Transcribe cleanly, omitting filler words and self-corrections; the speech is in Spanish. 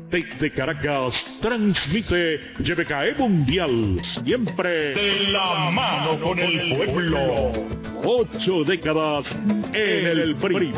Desde Caracas, transmite YBKE Mundial, siempre de la mano con el pueblo. 8 décadas en el PRI.